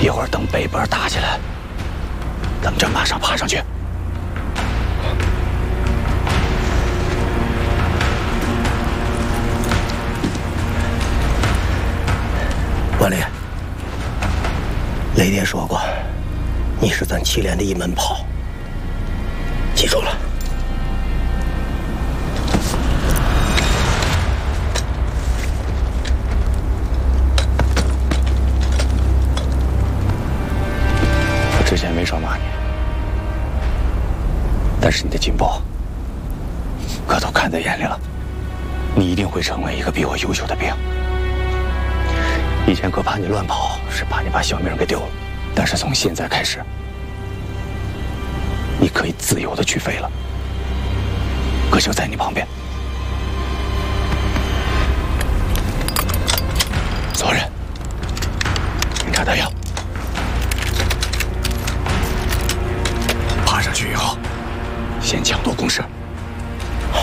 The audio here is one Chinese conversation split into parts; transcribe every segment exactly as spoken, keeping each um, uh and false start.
一会儿等北边打起来，咱们就马上爬上去。 万烈，雷电说过，你是咱祁连的一门炮，记住了。 之前没少骂你，但是你的进步，可都看在眼里了。你一定会成为一个比我优秀的兵。以前可怕你乱跑，是怕你把小命给丢了。但是从现在开始，你可以自由的去飞了。哥就在你旁边。走人，检查弹药。 爬上去以后，先抢夺工事。好。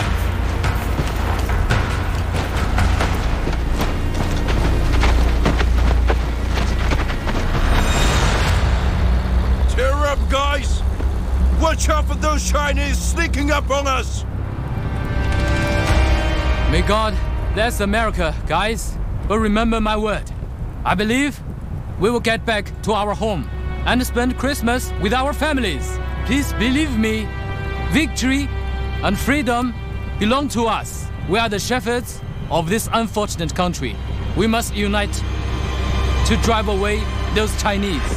Cheer up, guys! Watch out for those Chinese sneaking up on us! May God bless America, guys. But remember my word. I believe we will get back to our home and spend Christmas with our families. Please believe me, victory and freedom belong to us. We are the shepherds of this unfortunate country. We must unite to drive away those Chinese.